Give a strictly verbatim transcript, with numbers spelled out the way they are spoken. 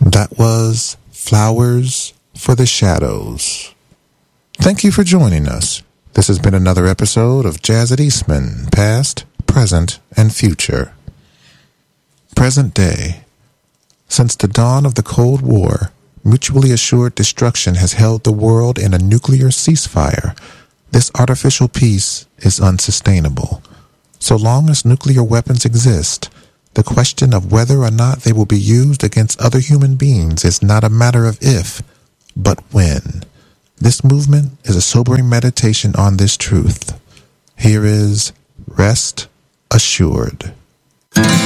That was Flowers for the Shadows. Thank you for joining us. This has been another episode of Jazz at Eastman, past, present, and future. Present day. Since the dawn of the Cold War, mutually assured destruction has held the world in a nuclear ceasefire. This artificial peace is unsustainable. So long as nuclear weapons exist, the question of whether or not they will be used against other human beings is not a matter of if, but when. This movement is a sobering meditation on this truth. Here is Rest Assured.